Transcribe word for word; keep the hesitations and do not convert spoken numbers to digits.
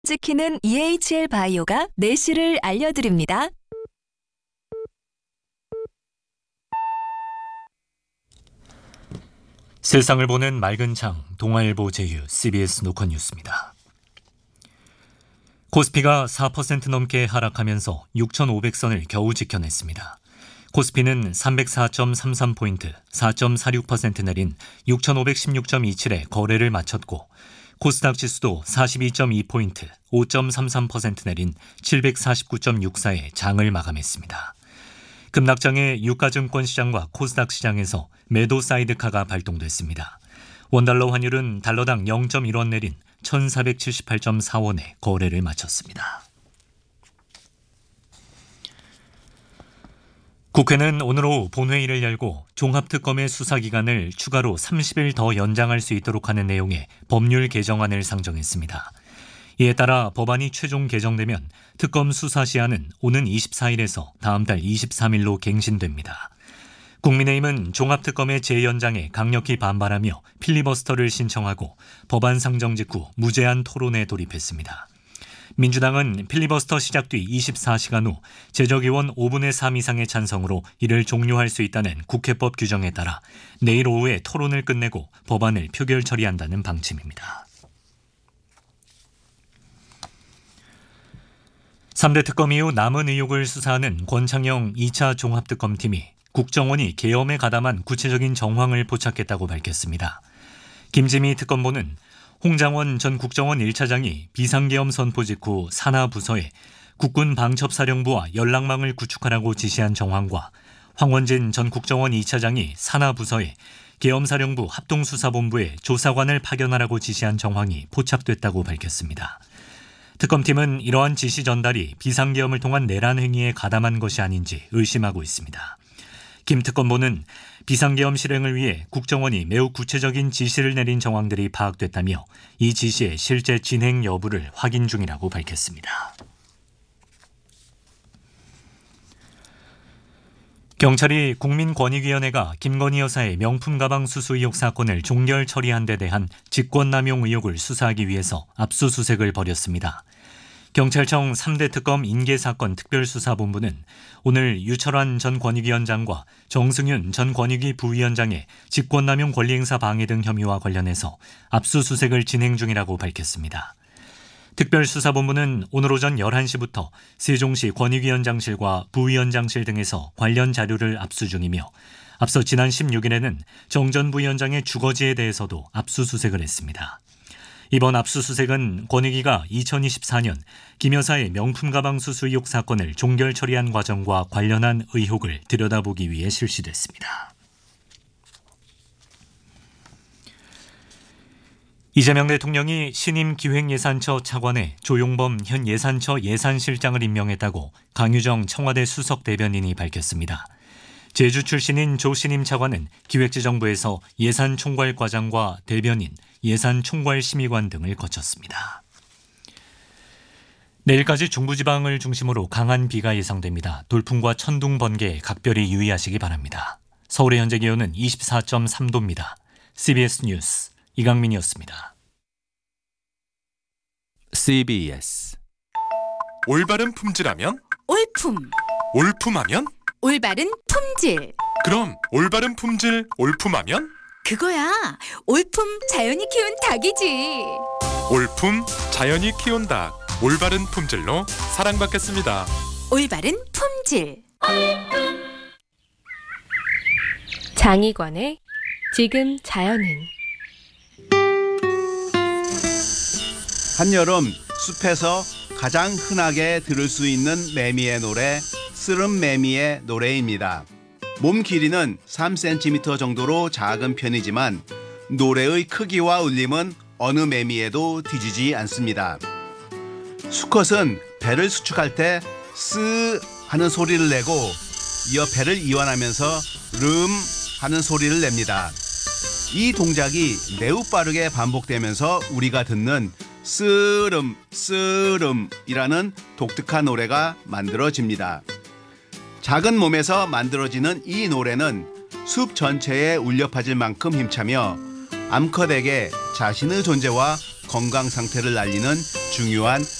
지키는 이에이치엘 바이오가 내실을 알려드립니다. 세상을 보는 맑은 창, 동아일보 제휴, 씨비에스 노컷 뉴스입니다. 코스피가 사 퍼센트 넘게 하락하면서 육천오백 선을 겨우 지켜냈습니다. 코스피는 삼백사 점 삼삼 포인트, 사 점 사육 퍼센트 내린 육천오백십육 점 이칠에 거래를 마쳤고, 코스닥 지수도 사십이 점 이 포인트, 오 점 삼삼 퍼센트 내린 칠백사십구 점 육사에 장을 마감했습니다. 급락장의 유가증권 시장과 코스닥 시장에서 매도 사이드카가 발동됐습니다. 원달러 환율은 달러당 영 점 일 원 내린 천사백칠십팔 점 사 원에 거래를 마쳤습니다. 국회는 오늘 오후 본회의를 열고 종합특검의 수사기간을 추가로 삼십 일 더 연장할 수 있도록 하는 내용의 법률 개정안을 상정했습니다. 이에 따라 법안이 최종 개정되면 특검 수사 시한은 오는 이십사 일에서 다음 달 이십삼 일로 갱신됩니다. 국민의힘은 종합특검의 재연장에 강력히 반발하며 필리버스터를 신청하고 법안 상정 직후 무제한 토론에 돌입했습니다. 민주당은 필리버스터 시작 뒤 이십사 시간 후 제적의원 오분의 삼 이상의 찬성으로 이를 종료할 수 있다는 국회법 규정에 따라 내일 오후에 토론을 끝내고 법안을 표결 처리한다는 방침입니다. 삼 대 특검 이후 남은 의혹을 수사하는 권창영 이 차 종합특검팀이 국정원이 계엄에 가담한 구체적인 정황을 포착했다고 밝혔습니다. 김지미 특검보는 홍장원 전 국정원 일 차장이 비상계엄 선포 직후 산하부서에 국군 방첩사령부와 연락망을 구축하라고 지시한 정황과 황원진 전 국정원 이 차장이 산하부서에 계엄사령부 합동수사본부에 조사관을 파견하라고 지시한 정황이 포착됐다고 밝혔습니다. 특검팀은 이러한 지시 전달이 비상계엄을 통한 내란 행위에 가담한 것이 아닌지 의심하고 있습니다. 김 특검보는 비상계엄 실행을 위해 국정원이 매우 구체적인 지시를 내린 정황들이 파악됐다며 이 지시의 실제 진행 여부를 확인 중이라고 밝혔습니다. 경찰이 국민권익위원회가 김건희 여사의 명품 가방 수수 의혹 사건을 종결 처리한 데 대한 직권남용 의혹을 수사하기 위해서 압수수색을 벌였습니다. 경찰청 삼 대 특검 인계사건 특별수사본부는 오늘 유철환 전 권익위원장과 정승윤 전 권익위 부위원장의 직권남용 권리행사 방해 등 혐의와 관련해서 압수수색을 진행 중이라고 밝혔습니다. 특별수사본부는 오늘 오전 열한 시부터 세종시 권익위원장실과 부위원장실 등에서 관련 자료를 압수 중이며 앞서 지난 십육 일에는 정 전 부위원장의 주거지에 대해서도 압수수색을 했습니다. 이번 압수수색은 권익위가 이천이십사 년 김 여사의 명품 가방 수수 의혹 사건을 종결 처리한 과정과 관련한 의혹을 들여다보기 위해 실시됐습니다. 이재명 대통령이 신임 기획예산처 차관에 조용범 현 예산처 예산실장을 임명했다고 강유정 청와대 수석 대변인이 밝혔습니다. 제주 출신인 조 신임 차관은 기획재정부에서 예산총괄과장과 대변인, 예산총괄심의관 등을 거쳤습니다. 내일까지 중부지방을 중심으로 강한 비가 예상됩니다. 돌풍과 천둥, 번개에 각별히 유의하시기 바랍니다. 서울의 현재 기온은 이십사 점 삼 도입니다. 씨비에스 뉴스 이강민이었습니다. 씨비에스 올바른 품질하면? 올품. 올품하면? 올바른 품질. 그럼 올바른 품질 올품하면? 그거야. 올품 자연이 키운 닭이지. 올품 자연이 키운 닭. 올바른 품질로 사랑받겠습니다. 올바른 품질. 장희관의 지금 자연은. 한여름 숲에서 가장 흔하게 들을 수 있는 매미의 노래, 쓰름 매미의 노래입니다. 몸 길이는 삼 센티미터 정도로 작은 편이지만 노래의 크기와 울림은 어느 매미에도 뒤지지 않습니다. 수컷은 배를 수축할 때 쓰 하는 소리를 내고 이어 배를 이완하면서 름 하는 소리를 냅니다. 이 동작이 매우 빠르게 반복되면서 우리가 듣는 쓰름 쓰름이라는 독특한 노래가 만들어집니다. 작은 몸에서 만들어지는 이 노래는 숲 전체에 울려 퍼질 만큼 힘차며 암컷에게 자신의 존재와 건강 상태를 알리는 중요한